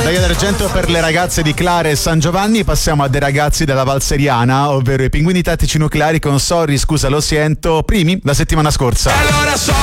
Medaglia d'argento per le ragazze di Clara e San Giovanni. Passiamo a dei ragazzi della Valseriana, ovvero i Pinguini Tattici Nucleari con Sorry, scusa lo sento, primi la settimana scorsa. Allora